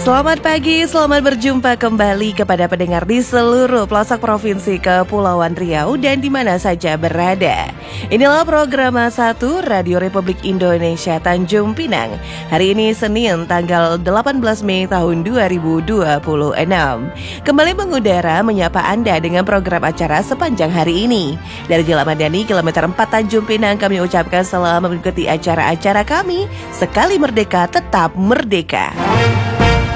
Selamat pagi, selamat berjumpa kembali kepada pendengar di seluruh pelosok Provinsi Kepulauan Riau dan di mana saja berada. Inilah program 1 Radio Republik Indonesia Tanjung Pinang. Hari ini Senin tanggal 18 Mei tahun 2026. Kembali mengudara menyapa Anda dengan program acara sepanjang hari ini. Dari Jalan Madani, kilometer 4 Tanjung Pinang, kami ucapkan selamat mengikuti acara-acara kami. Sekali merdeka, tetap merdeka.